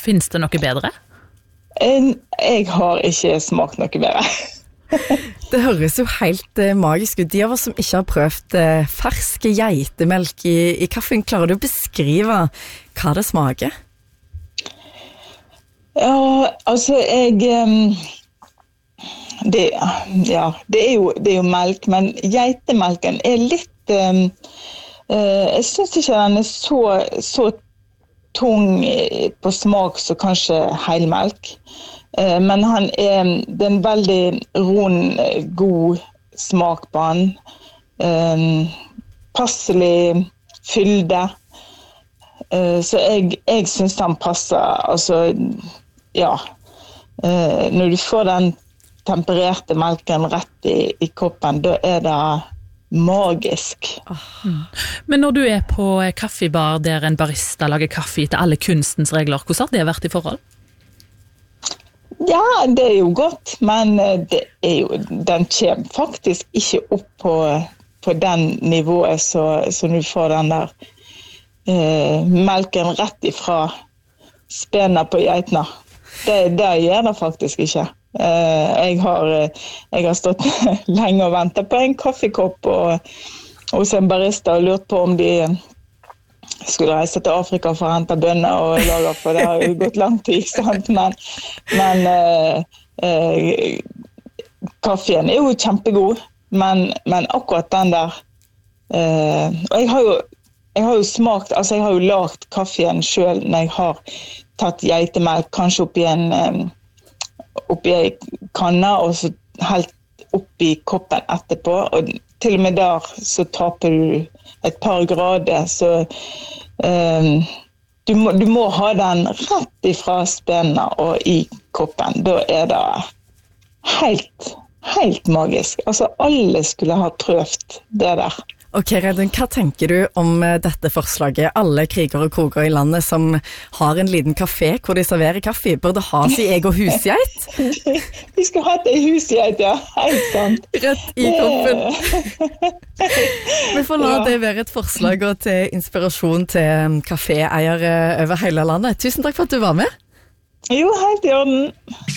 Finns det noe bedre? Jeg har ikke smakt noe bedre. Det høres jo helt magisk ut. De av oss som ikke har prøvd ferske geitemelk i kaffen, klarer du å beskrive hva det smaker? Ja, altså det er jo melk, men geitemelken er litt jeg synes ikke den er så tung på smak som kanskje helmelk. Men det er en veldig rund, god smak på han. Passelig fylde. Så jeg synes han passer, altså, ja. Når du får den tempererte melken rett i koppen, da er det magisk. Men når du er på kaffebar der en barista lager kaffe etter alle kunstens regler, hvordan har det vært i forhold? Ja, det er jo godt, men den kommer faktisk ikke opp på den nivået så du får den der melken rett ifra spena på geitene. Det gjør det faktisk ikke. Jeg har stått lenge og ventet på en kaffekopp hos en barista og lurt på om de skulle reise til Afrika for å hente bønner og lage, for det har jo gått lang tid, sant? Men kaffen er jo kjempegod, men akkurat den der og jeg har jo smakt, altså jeg har jo lagt kaffen selv når jeg har tatt geitemelk, kanskje oppi en kanne og så helt oppi koppen etterpå, og til og med der så taper du et par grader, så du må ha den rett ifra spena og i koppen. Da er det helt magisk. Altså alle skulle ha prøvd det der. Ok, Reidun, hva tenker du om dette forslaget? Alle kriger og koger i landet som har en liten kafé hvor de serverer kaffe, burde ha sin egen husgeit? De skal ha et husgeit, ja. Helt sant. Rett i koppen. Vi får la det være et forslag og til inspirasjon til kaféeiere over hele landet. Tusen takk for at du var med. Jo, helt i orden.